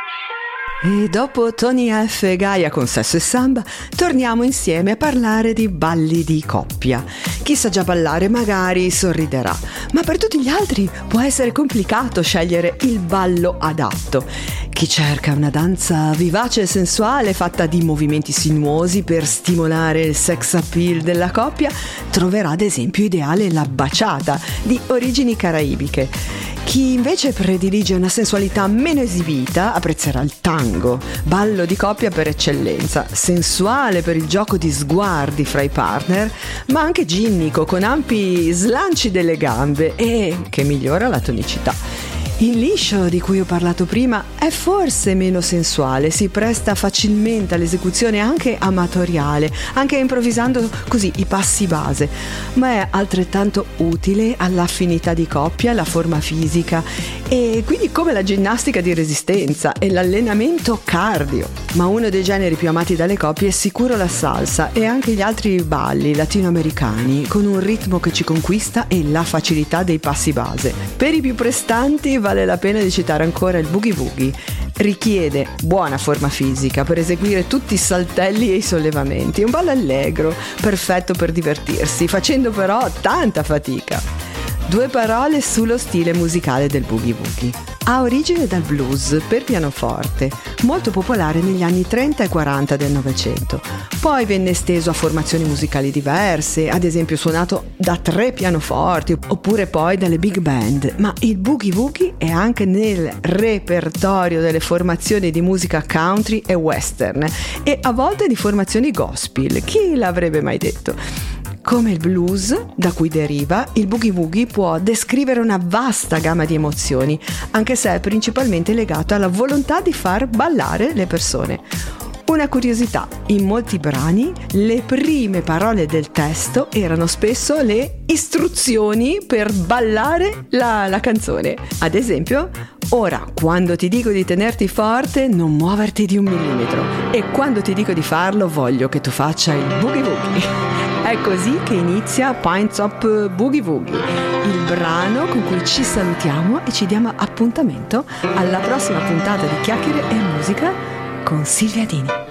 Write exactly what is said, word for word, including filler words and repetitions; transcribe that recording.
E dopo Tony F e Gaia con Sesso e Samba, torniamo insieme a parlare di balli di coppia. Chi sa già ballare magari sorriderà, ma per tutti gli altri può essere complicato scegliere il ballo adatto. Chi cerca una danza vivace e sensuale fatta di movimenti sinuosi per stimolare il sex appeal della coppia, troverà ad esempio ideale la bachata di origini caraibiche. Chi invece predilige una sensualità meno esibita apprezzerà il tango, ballo di coppia per eccellenza, sensuale per il gioco di sguardi fra i partner, ma anche ginnico con ampi slanci delle gambe e che migliora la tonicità. Il liscio di cui ho parlato prima è forse meno sensuale, si presta facilmente all'esecuzione anche amatoriale, anche improvvisando così i passi base, ma è altrettanto utile all'affinità di coppia, alla forma fisica e quindi come la ginnastica di resistenza e l'allenamento cardio. Ma uno dei generi più amati dalle coppie è sicuro la salsa e anche gli altri balli latinoamericani con un ritmo che ci conquista e la facilità dei passi base. Per i più prestanti vale la pena di citare ancora il boogie woogie. Richiede buona forma fisica per eseguire tutti i saltelli e i sollevamenti. È un ballo allegro, perfetto per divertirsi, facendo però tanta fatica. Due parole sullo stile musicale del boogie woogie. Ha origine dal blues per pianoforte, molto popolare negli anni trenta e quaranta del Novecento. Poi venne esteso a formazioni musicali diverse, ad esempio suonato da tre pianoforti, oppure poi dalle big band. Ma il boogie woogie è anche nel repertorio delle formazioni di musica country e western e a volte di formazioni gospel. Chi l'avrebbe mai detto? Come il blues, da cui deriva, il boogie woogie può descrivere una vasta gamma di emozioni, anche se è principalmente legato alla volontà di far ballare le persone. Una curiosità, in molti brani le prime parole del testo erano spesso le istruzioni per ballare la, la canzone. Ad esempio, ora quando ti dico di tenerti forte non muoverti di un millimetro e quando ti dico di farlo voglio che tu faccia il boogie woogie. È così che inizia Pints Up Boogie Woogie, il brano con cui ci salutiamo e ci diamo appuntamento alla prossima puntata di Chiacchiere e Musica con Silvia Dini.